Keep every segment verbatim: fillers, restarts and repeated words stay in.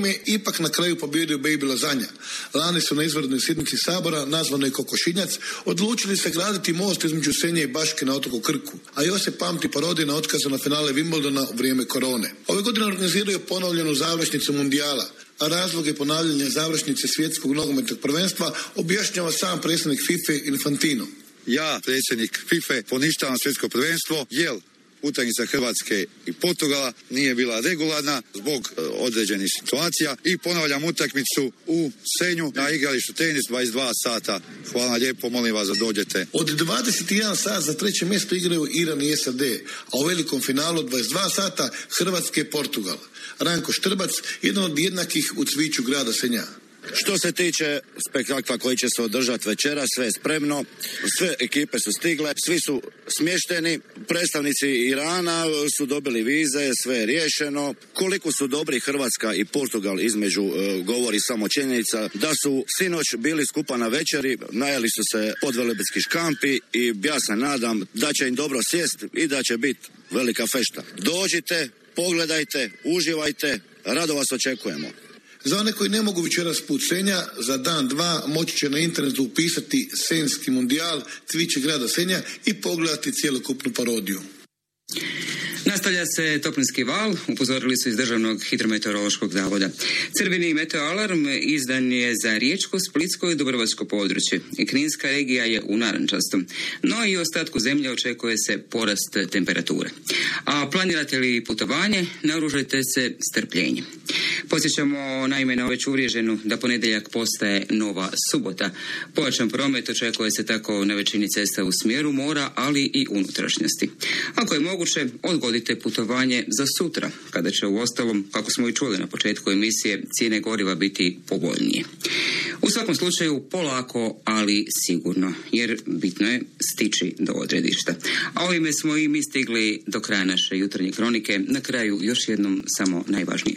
ipak na kraju pobjedio Baby Lazanja. Lani su na izvanrednoj sjednici Sabora, nazvanoj Kokošinjac, odlučili se graditi most između Senje i Baške na otoku Krku, a još se pamti parodija na otkazu na finale Wimbledona u vrijeme korone. Ove godine organiziraju ponovljenu završnicu mundijala, a razloge ponavljanja završnice svjetskog nogometnog prvenstva objašnjava sam predsjednik FIFA Infantino. Ja, predsjednik FIFA, poništavam svjetsko prvenstvo, jel utakmica Hrvatske i Portugala nije bila regularna zbog e, određenih situacija i ponavljam utakmicu u Senju na igralištu tenis dvadeset dva sata. Hvala lijepo, molim vas da dođete. Od dvadeset jedan sat za treće mjesto igraju Iran i S A D, a u velikom finalu dvadeset dva sata Hrvatske i Portugal. Ranko Štrbac, jedan od jednakih u cviću grada Senja. Što se tiče spektakla koji će se održati večera, sve je spremno, sve ekipe su stigle, svi su smješteni, predstavnici Irana su dobili vize, sve je riješeno. Koliko su dobri Hrvatska i Portugal između e, govori samo činjenica da su sinoć bili skupa na večeri, najeli su se podvelebitski škampi i ja se nadam da će im dobro sjest i da će biti velika fešta. Dođite, pogledajte, uživajte, rado vas očekujemo. Za one koji ne mogu večeras put Senja, za dan dva moći će na internetu upisati Senjski mundijal, cviće grada Senja i pogledati cjelokupnu parodiju. Nastavlja se toplinski val, upozorili su iz Državnog hidrometeorološkog zavoda. Crveni meteoalarm izdan je za Riječko, Splitsko i Dubrovačko područje. I Kninska regija je u narančastom. No i u ostatku zemlje očekuje se porast temperature. A planirate li putovanje, naoružajte se strpljenjem. Podsjećamo naime na već uvriježenu da ponedjeljak postaje nova subota. Pojačan promet očekuje se tako na većini cesta u smjeru mora, ali i unutrašnjosti. Ako je moguće, odgodite putovanje za sutra, kada će u ostalom, kako smo i čuli na početku emisije, cijene goriva biti povoljnije. U svakom slučaju polako, ali sigurno, jer bitno je stići do odredišta. A ovime smo i mi stigli do kraja naše jutarnje kronike. Na kraju još jednom samo najvažnije.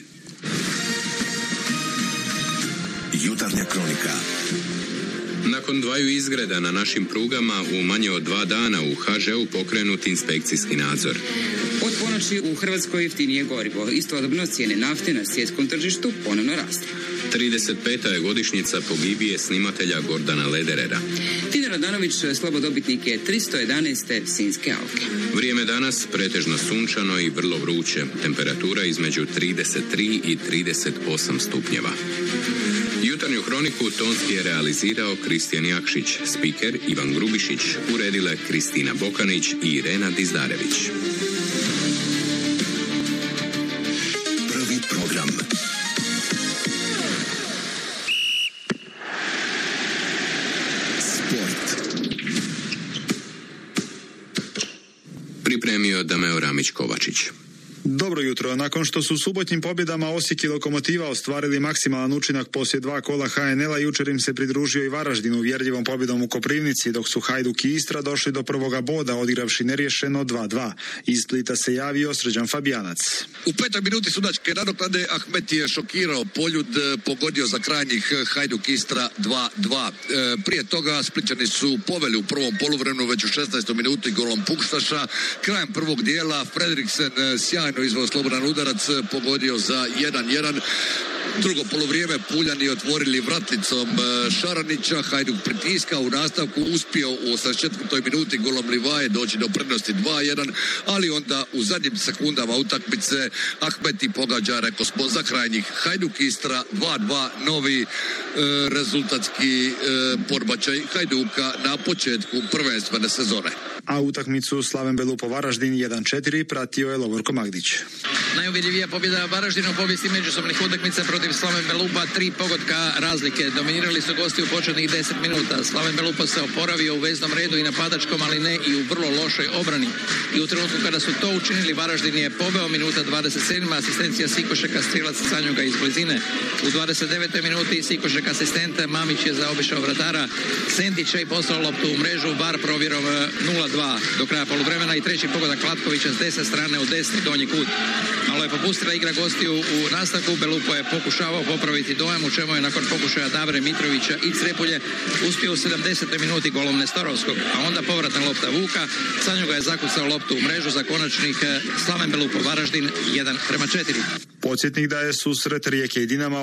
Jutarnja kronika. Nakon dvaju izgreda na našim prugama u manje od dva dana u H Ž-u pokrenut inspekcijski nadzor. Od ponoći u Hrvatskoj jeftinije gorivo. Istodobno cijene nafte na svjetskom tržištu ponovno raste. trideset peta je godišnjica pogibije snimatelja Gordana Lederera. Tino Radanović slobodobitnik je tristo jedanaeste Sinjske alke. Vrijeme danas pretežno sunčano i vrlo vruće. Temperatura između trideset tri i trideset osam stupnjeva. Jutarnju kroniku tonski je realizirao Kristijan Jakšić, spiker Ivan Grubišić, uredile Kristina Bokanić i Irena Dizdarević. Prvi program. Sport. Pripremio Dameo Ramić-Kovačić. Dobro jutro. Nakon što su subotnjim pobjedama Osijek i Lokomotiva ostvarili maksimalan učinak poslije dva kola H N L-a, jučer im se pridružio i Varaždin uvjerljivom pobjedom u Koprivnici, dok su Hajduk i Istra došli do prvoga boda, odigravši neriješeno dva dva. Iz Splita se javio Srđan Fabijanac. U petoj minuti sudačke nadoknade Ahmet je šokirao Poljud, pogodio za krajnjih Hajduk Istra dva dva. E, prije toga Splićani su poveli u prvom poluvremenu već u šesnaestoj minuti golom Pukštaša. Krajem prvog dijela Fredriksen sjajno izveo slobodan udarac, pogodio za jedan jedan. Drugo polovrijeme Puljani otvorili vratlicom Šaranića, Hajduk pritiskao u nastavku, uspio u osamdeset četvrtoj minuti golom Livaje doći do prednosti dva jedan, ali onda u zadnjim sekundama utakmice Ahmeti pogađa, rekao smo, za krajnjih. Hajduk Istra dva dva, novi e, rezultatski e, podbačaj Hajduka na početku prvenstvene sezone. A utakmicu Slaven Belupo Varaždin jedan četiri pratio je Lovorko Magdić. Najuvjerljivija pobjeda Varaždina u povijesti međusobnih utakmica protiv Slaven Belupa, tri pogotka razlike. Dominirali su gosti u početnih deset minuta. Slaven Belupo se oporavio u veznom redu i napadačkom, ali ne i u vrlo lošoj obrani. I u trenutku kada su to učinili, Varaždin je poveo, minuta dvadeset sedma asistencija Sikošeka, strijelac Sanjuga iz blizine. U dvadeset devetoj minuti Sikošek Čičak, asistent Mamić je zaobišao vratara Sendića i poslao loptu u mrežu, V A R provjerom nula dva do kraja poluvremena i treći pogodak Klatkovića s desne strane u desni donji kut. Malo je popustila igra gostiju u nastavku, Belupo je pokušavao popraviti dojam, u čemu je nakon pokušaja Davre Mitrovića i Crepulje uspio u sedamdesetoj minuti golom Nestorovskog, a onda povratna lopta Vuka, sa njega je zakucao loptu u mrežu za konačnik Slaven Belupo Varaždin jedan prema četiri. Podsjetnik da je susret Rijeke i Dinama